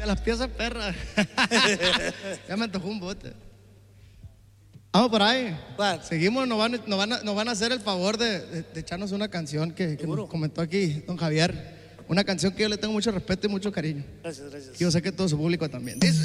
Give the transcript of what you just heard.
las piezas perras. Ya me antojó un bote. Vamos por ahí. ¿Cuál? Seguimos, nos van a hacer el favor de echarnos una canción que nos comentó aquí don Javier. Una canción que yo le tengo mucho respeto y mucho cariño. Gracias, gracias. Y yo sé que todo su público también. Dice.